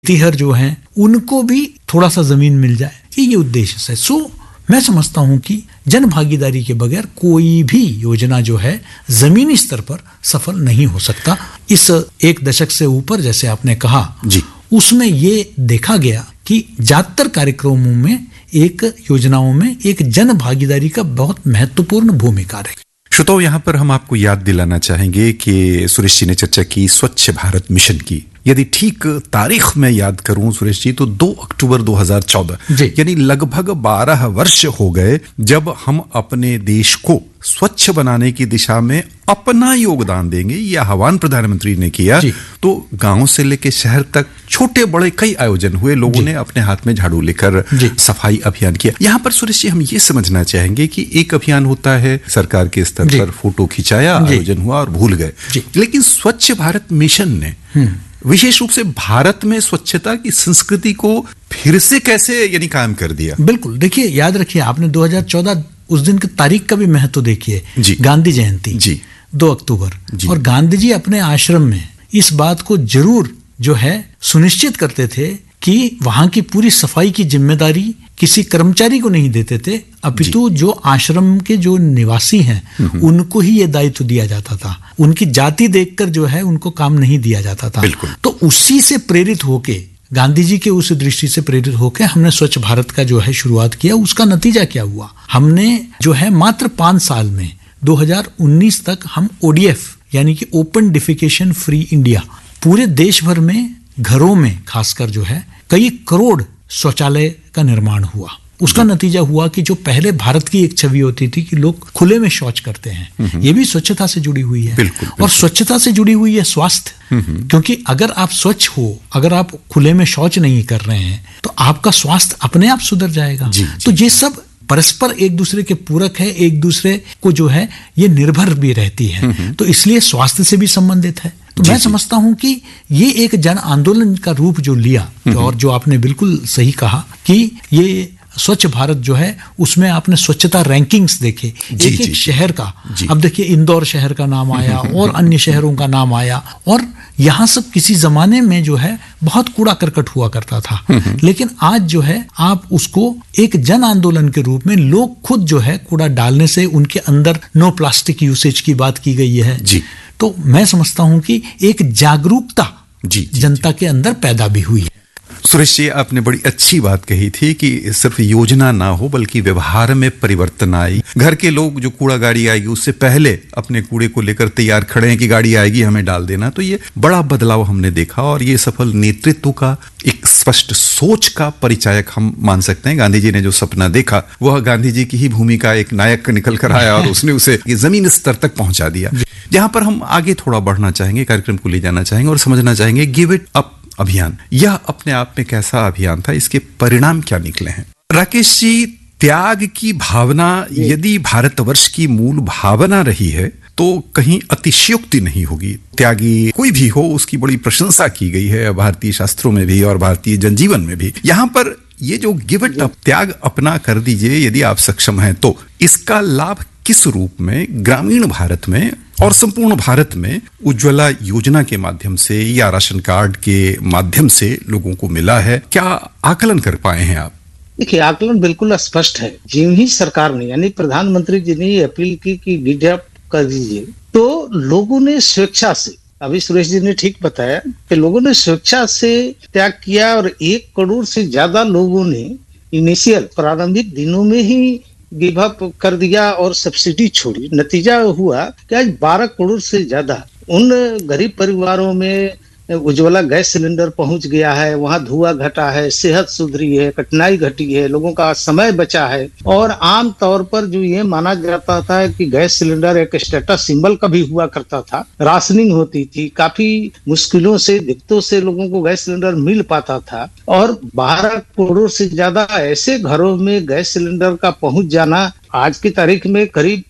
तिहर जो हैं उनको भी थोड़ा सा जमीन मिल जाए, ये उद्देश्य से। सो मैं समझता हूं कि जन भागीदारी के बगैर कोई भी योजना जो है जमीनी स्तर पर सफल नहीं हो सकता। इस एक दशक से ऊपर जैसे आपने कहा जी, उसमें ये देखा गया कि ज्यादातर कार्यक्रमों में योजनाओं में एक जन भागीदारी का बहुत महत्वपूर्ण भूमिका रही। श्रोताओ, यहाँ पर हम आपको याद दिलाना चाहेंगे कि सुरेश जी ने चर्चा की स्वच्छ भारत मिशन की। यदि ठीक तारीख में याद करूं सुरेश जी, तो 2 अक्टूबर 2014 यानी लगभग 12 वर्ष हो गए जब हम अपने देश को स्वच्छ बनाने की दिशा में अपना योगदान देंगे, यह आह्वान प्रधानमंत्री ने किया। तो गांव से लेकर शहर तक छोटे बड़े कई आयोजन हुए, लोगों ने अपने हाथ में झाड़ू लेकर सफाई अभियान किया। यहाँ पर सुरेश जी हम ये समझना चाहेंगे कि एक अभियान होता है सरकार के स्तर पर, फोटो खिंचाया, आयोजन हुआ और भूल गए, लेकिन स्वच्छ भारत मिशन ने विशेष रूप से भारत में स्वच्छता की संस्कृति को फिर से कैसे यानी कायम कर दिया। बिल्कुल, देखिए याद रखिए आपने 2014 उस दिन की तारीख का भी महत्व देखिए, गांधी जयंती 2 अक्टूबर, और गांधी जी अपने आश्रम में इस बात को जरूर जो है सुनिश्चित करते थे कि वहां की पूरी सफाई की जिम्मेदारी किसी कर्मचारी को नहीं देते थे, अपितु जो आश्रम के जो निवासी हैं उनको ही ये दायित्व दिया जाता था। उनकी जाति देखकर जो है उनको काम नहीं दिया जाता था। तो उसी से प्रेरित होके, गांधी जी के उस दृष्टि से प्रेरित होकर हमने स्वच्छ भारत का जो है शुरुआत किया। उसका नतीजा क्या हुआ, हमने जो है मात्र 5 साल में 2019 तक हम ODF यानी कि ओपन डिफिकेशन फ्री इंडिया, पूरे देश भर में घरों में खासकर जो है कई करोड़ शौचालय का निर्माण हुआ। उसका नतीजा हुआ कि जो पहले भारत की एक छवि होती थी कि लोग खुले में शौच करते हैं, ये भी स्वच्छता से जुड़ी हुई है। और स्वच्छता से जुड़ी हुई है स्वास्थ्य, क्योंकि अगर आप स्वच्छ हो, अगर आप खुले में शौच नहीं कर रहे हैं तो आपका स्वास्थ्य अपने आप सुधर जाएगा। तो ये सब परस्पर एक दूसरे के पूरक है, एक दूसरे को जो है ये निर्भर भी रहती है, तो इसलिए स्वास्थ्य से भी संबंधित है। तो मैं समझता हूं कि ये एक जन आंदोलन का रूप जो लिया, और जो आपने बिल्कुल सही कहा कि ये स्वच्छ भारत जो है उसमें आपने स्वच्छता रैंकिंग्स देखे एक एक शहर का। अब देखिए इंदौर शहर का नाम आया और अन्य शहरों का नाम आया, और यहाँ सब किसी जमाने में जो है बहुत कूड़ा करकट हुआ करता था, लेकिन आज जो है आप उसको एक जन आंदोलन के रूप में, लोग खुद जो है कूड़ा डालने से उनके अंदर नो प्लास्टिक यूसेज की बात की गई है। तो मैं समझता हूं कि एक जागरूकता जनता के अंदर पैदा भी हुई है। सुरेश जी, आपने बड़ी अच्छी बात कही थी कि सिर्फ योजना ना हो बल्कि व्यवहार में परिवर्तन आए। घर के लोग जो कूड़ा गाड़ी आएगी उससे पहले अपने कूड़े को लेकर तैयार खड़े हैं कि गाड़ी आएगी हमें डाल देना। तो ये बड़ा बदलाव हमने देखा, और ये सफल नेतृत्व का, एक स्पष्ट सोच का परिचायक हम मान सकते हैं। गांधी जी ने जो सपना देखा वह गांधी जी की ही भूमिका एक नायक निकल कर आया और उसने उसे जमीन स्तर तक पहुंचा दिया। जहां पर हम आगे थोड़ा बढ़ना चाहेंगे, कार्यक्रम को ले जाना चाहेंगे और समझना चाहेंगे गिव इट अप अभियान। यह अपने आप में कैसा अभियान था, इसके परिणाम क्या निकले हैं? राकेश जी, त्याग की भावना यदि भारतवर्ष की मूल भावना रही है तो कहीं अतिशयोक्ति नहीं होगी। त्यागी कोई भी हो उसकी बड़ी प्रशंसा की गई है भारतीय शास्त्रों में भी और भारतीय जनजीवन में भी। यहाँ पर ये जो गिव इट अप, त्याग अपना कर दीजिए यदि आप सक्षम हैं, तो इसका लाभ किस रूप में ग्रामीण भारत में और संपूर्ण भारत में उज्ज्वला योजना के माध्यम से या राशन कार्ड के माध्यम से लोगों को मिला है? क्या आकलन कर पाए हैं आप? देखिए, आकलन बिल्कुल स्पष्ट है। जिन ही सरकार ने यानी प्रधानमंत्री जी ने अपील की कि गिव अप कर दीजिए, तो लोगों ने स्वेच्छा से, अभी सुरेश जी ने ठीक बताया कि लोगों ने स्वेच्छा से त्याग किया, और 1 करोड़ से ज्यादा लोगों ने इनिशियल प्रारंभिक दिनों में ही गिव अप कर दिया और सब्सिडी छोड़ी। नतीजा हुआ कि आज 12 करोड़ से ज्यादा उन गरीब परिवारों में उज्ज्वला गैस सिलेंडर पहुंच गया है, वहां धुआं घटा है, सेहत सुधरी है, कठिनाई घटी है, लोगों का समय बचा है। और आम तौर पर जो ये माना जाता था कि गैस सिलेंडर एक स्टेटस सिंबल का भी हुआ करता था, राशनिंग होती थी, काफी मुश्किलों से, दिक्कतों से लोगों को गैस सिलेंडर मिल पाता था, और 12 करोड़ से ज्यादा ऐसे घरों में गैस सिलेंडर का पहुंच जाना, आज की तारीख में करीब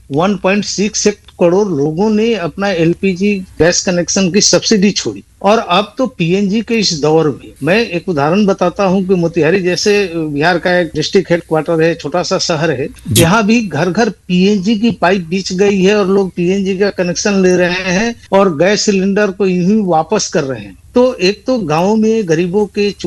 1.6 करोड़ लोगों ने अपना LPG गैस कनेक्शन की सब्सिडी छोड़ी। और अब तो PNG के इस दौर में, मैं एक उदाहरण बताता हूं कि मोतिहारी जैसे बिहार का एक डिस्ट्रिक्ट हेडक्वार्टर है, छोटा सा शहर है, यहाँ भी घर घर PNG की पाइप बिछ गई है और लोग PNG का कनेक्शन ले रहे हैं और गैस सिलेंडर को यूं ही वापस कर रहे हैं। तो एक तो गाँव में गरीबों के